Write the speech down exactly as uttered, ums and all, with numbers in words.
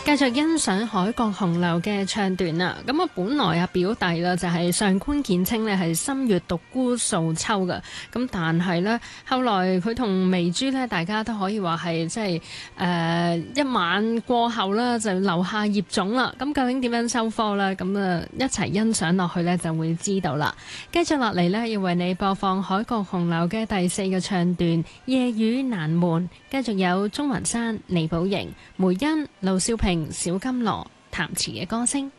繼續欣賞海角紅樓嘅唱段啦。咁啊，本來啊表弟啦就係上官建清呢係心悅獨孤素秋嘅。咁但係呢，後來佢同眉珠呢，大家都可以話係即係誒一晚過後啦，就留下孽種啦。咁究竟點樣收科呢？咁啊一齊欣賞落去呢，就會知道啦。繼續落嚟呢，要為你播放海角紅樓嘅第四個唱段《夜雨難悶》，繼續有鍾雲山、李寶瑩、梅欣、盧少平、小金羅、譚詞嘅歌聲。